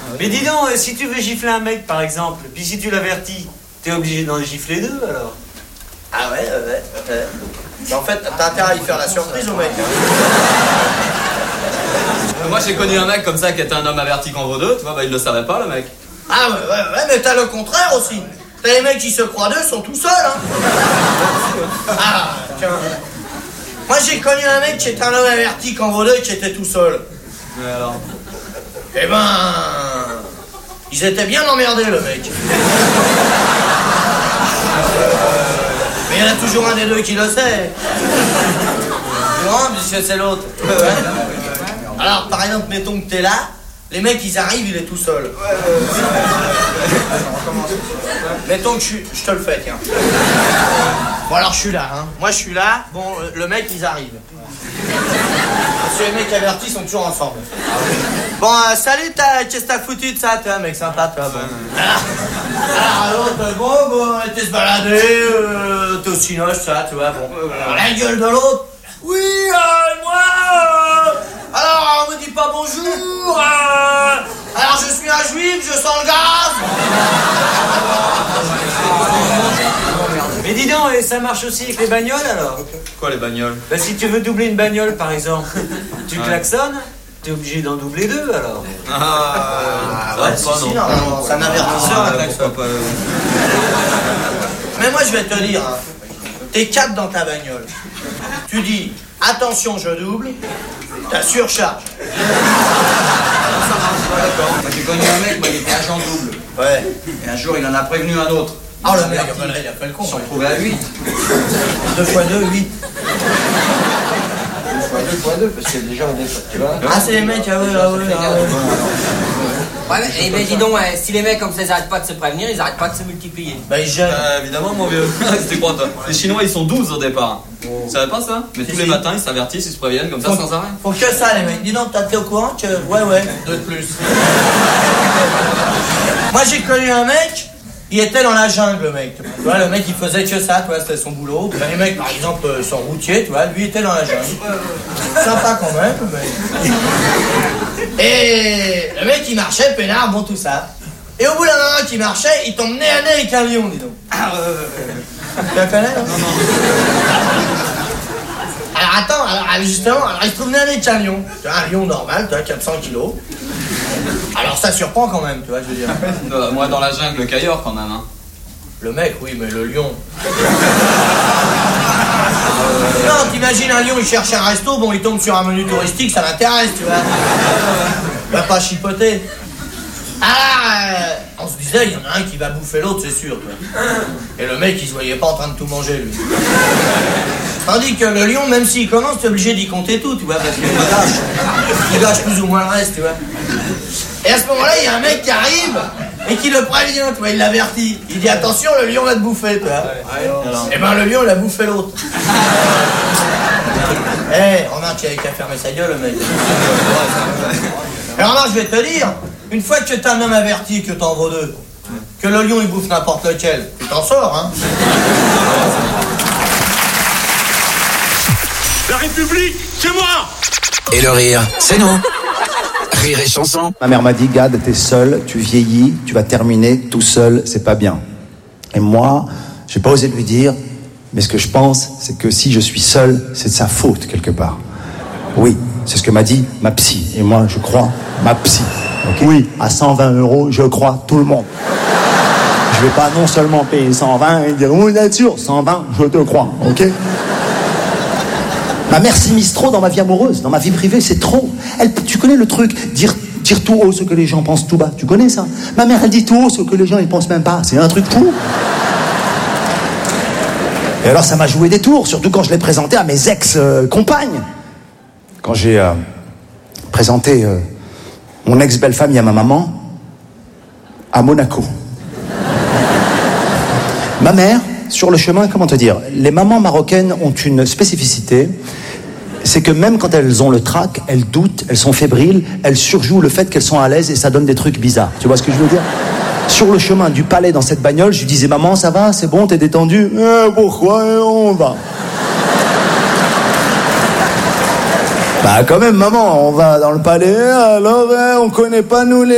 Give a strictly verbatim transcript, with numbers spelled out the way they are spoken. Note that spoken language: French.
Mais dis donc, si tu veux gifler un mec, par exemple, puis si tu l'avertis, t'es obligé d'en gifler deux, alors? Ah ouais, ouais, ouais. Mais en fait, t'as intérêt à y faire la surprise au mec. Hein. Moi, j'ai connu un mec comme ça qui était un homme averti qu'en vaut deux, tu vois, bah il le savait pas, le mec. Ah ouais, ouais, ouais, mais t'as le contraire aussi. T'as les mecs qui se croient deux, sont tout seuls, hein. Ah, tiens. Moi, j'ai connu un mec qui était un homme averti qu'en vaut deux, qui était tout seul. Mais alors? Eh ben... Ils étaient bien emmerdés, le mec. Mais il y en a toujours un des deux qui le sait. Non, puisque c'est l'autre. Alors, par exemple, mettons que t'es là, les mecs, ils arrivent, il est tout seul. Mettons que je, suis, je te le fais, tiens. Bon, alors, je suis là, hein. Moi, je suis là. Bon, le mec, ils arrivent. Parce que les mecs avertis sont toujours ensemble. Bon, euh, salut, t'as, qu'est-ce que t'as foutu de ça, toi, mec sympa, toi, bon. Alors, alors l'autre, bon, bon, t'es se balader, euh, t'es au cinoche, ça, tu vois, bon. Alors, la gueule de l'autre. Oui, euh, moi, euh, alors, on me dit pas bonjour, euh, alors, je suis un juif, je sens le gaz. Mais dis donc, et ça marche aussi avec les bagnoles, alors? Quoi, les bagnoles? Bah, si tu veux doubler une bagnole, par exemple, tu Ouais. klaxonnes, t'es obligé d'en doubler deux, alors. Ah, ouais, si, si, normalement, c'est un avertisseur, un klaxon. Mais moi, je vais te dire, hein, t'es quatre dans ta bagnole. Tu dis, attention, je double, t'as surcharge. Moi, j'ai connu un mec, moi, il était agent double. Ouais. Et un jour, il en a prévenu un autre. Oh, le mec, il a fait le con. Ils sont retrouvés à huit. deux fois deux, huit. deux fois deux fois deux, parce que déjà on est, tu vois. Ah, c'est les mecs, ah ouais, ah ouais, ah ouais. Ouais, mais eh ben, dis donc, ouais, si les mecs comme ça ils arrêtent pas de se prévenir, ils arrêtent pas de se multiplier. Bah, ils gênent. Euh, évidemment, mon vieux. C'était quoi, toi? Les Chinois, ils sont douze au départ. Tu savais pas ça? Mais Si, tous les si. matins, ils s'avertissent, ils se préviennent comme ça, Faut- sans arrêt. Faut que ça, les mecs. Dis donc, t'as été au courant que... Ouais, ouais, deux de plus. Moi, j'ai connu un mec, il était dans la jungle, le mec. Tu vois, le mec, il faisait que ça, tu vois, c'était son boulot. Les mecs, par exemple, euh, sont routiers, tu vois, lui, il était dans la jungle. Sympa quand même, le mec. Et le mec, il marchait, peinard, bon, tout ça. Et au bout d'un moment qu'il marchait, il tombe nez à nez avec un lion, dis donc. Ah, ouais, ouais, ouais. Tu la connais, non? Non, non. Alors attends, alors justement, alors il se trouve nez à nez avec un lion. Tu vois, un lion normal, tu vois, quatre cents kilos. Alors ça surprend quand même, tu vois, je veux dire. Euh, moi, dans la jungle, Caillor, quand même, hein. Le mec, oui, mais le lion. Non, t'imagines un lion, il cherche un resto, bon, il tombe sur un menu touristique, ça l'intéresse, tu vois. Il va pas chipoter. Ah, euh, on se disait, il y en a un qui va bouffer l'autre, c'est sûr, toi. Et le mec, il se voyait pas en train de tout manger, lui. Tandis que le lion, même s'il commence, t'es obligé d'y compter tout, tu vois, parce qu'il gâche. Il gâche plus ou moins le reste, tu vois. Et à ce moment-là, il y a un mec qui arrive et qui le prévient, tu vois, il l'avertit. Il dit, attention, le lion va te bouffer, tu vois. Et ben, le lion, il a bouffé l'autre. Eh, hey, remarque, il avait qu'à fermer sa gueule, le mec. Alors là, je vais te dire, une fois que t'es un homme averti, que t'en vaux deux, que le lion, il bouffe n'importe lequel, tu t'en sors, hein. La République, c'est moi! Et le rire, c'est nous. Rire et chanson. Ma mère m'a dit, Gad, t'es seul, tu vieillis, tu vas terminer tout seul, c'est pas bien. Et moi, j'ai pas osé lui dire, mais ce que je pense, c'est que si je suis seul, c'est de sa faute quelque part. Oui, c'est ce que m'a dit ma psy. Et moi, je crois ma psy. Okay. Oui, à cent vingt euros, je crois tout le monde. Je vais pas non seulement payer cent vingt et dire, oui, bien sûr, cent vingt, je te crois, ok? Ma mère s'immisce trop dans ma vie amoureuse, dans ma vie privée, c'est trop. Elle, tu connais le truc, dire, dire tout haut ce que les gens pensent tout bas, tu connais ça? Ma mère, elle dit tout haut ce que les gens, ils pensent même pas, c'est un truc fou. Et alors ça m'a joué des tours, surtout quand je l'ai présenté à mes ex-compagnes. Quand j'ai euh, présenté euh, mon ex-belle-famille à ma maman, à Monaco. Ma mère, sur le chemin, comment te dire, les mamans marocaines ont une spécificité, c'est que même quand elles ont le trac, elles doutent, elles sont fébriles, elles surjouent le fait qu'elles sont à l'aise et ça donne des trucs bizarres. Tu vois ce que je veux dire? Sur le chemin du palais dans cette bagnole, je lui disais, maman, ça va, c'est bon, t'es détendu? Eh, pourquoi on va? Bah quand même, maman, on va dans le palais, alors eh, on connaît pas nous les...